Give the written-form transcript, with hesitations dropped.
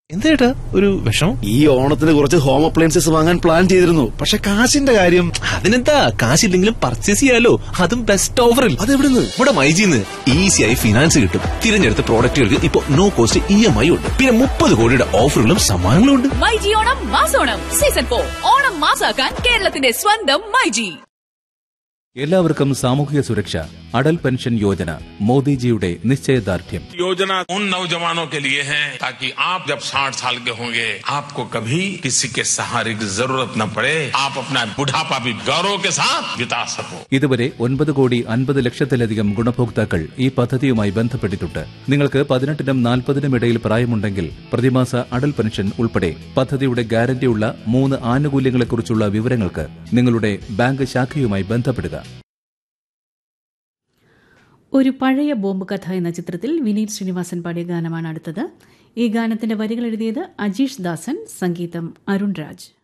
എന്തേട്ടാ ഒരു വിഷമം? ഈ ഓണത്തിന് കുറച്ച് ഹോം അപ്ലയൻസസ് വാങ്ങാൻ പ്ലാൻ ചെയ്തിരുന്നു. പക്ഷെ കാശിന്റെ കാര്യം. അതിനെന്താ, കാശില്ലെങ്കിലും പർച്ചേസ് ചെയ്യാലോ, അതും ബെസ്റ്റ് ഓഫറിൽ. അതെവിടുന്ന്? ഇവിടെ മൈജിന്ന് ഈസിയായി ഫിനാൻസ് കിട്ടും. തിരഞ്ഞെടുത്ത പ്രോഡക്റ്റുകൾക്ക് ഇപ്പൊ നോ കോസ്റ്റ് EMI ഉണ്ട്. പിന്നെ 30 കോടിയുടെ ഓഫറുകളും സമ്മാനങ്ങളും ഉണ്ട്. മൈജി ഓണം മാസോണം സീസൺ 4 ഓണം മാസാക്കാൻ കേരളത്തിന്റെ സ്വന്തം മൈജി. എല്ലാവർക്കും സാമൂഹിക സുരക്ഷ, അടൽ പെൻഷൻ യോജന മോദിജിയുടെ നിശ്ചയദാർഢ്യം. योजना उन नौजवानों के लिए है ताकि आप जब 60 साल के होंगे आपको कभी किसी के सहारे की जरूरत न पड़े, आप अपना बुढ़ापा भी गौरव के साथ बिता सको. ഇതുവരെ 9,50,00,000-ലധികം ഗുണഭോക്താക്കൾ ഈ പദ്ധതിയുമായി ബന്ധപ്പെട്ടിട്ടുണ്ട്. നിങ്ങൾക്ക് 18-നും 40-നും ഇടയിൽ പ്രായമുണ്ടെങ്കിൽ പ്രതിമാസ അടൽ പെൻഷൻ ഉൾപ്പെടെ പദ്ധതിയുടെ ഗ്യാരണ്ടിയുള്ള 3 ആനുകൂല്യങ്ങളെക്കുറിച്ചുള്ള വിവരങ്ങൾക്ക് നിങ്ങളുടെ ബാങ്ക് ശാഖയുമായി ബന്ധപ്പെടുക. ഒരു പഴയ ബോംബ് കഥ എന്ന ചിത്രത്തിൽ വിനീത് ശ്രീനിവാസൻ പാടിയ ഗാനമാണ് അടുത്തത്. ഈ ഗാനത്തിന്റെ വരികൾ എഴുതിയത് അജീഷ് ദാസൻ, സംഗീതം അരുൺ രാജ്.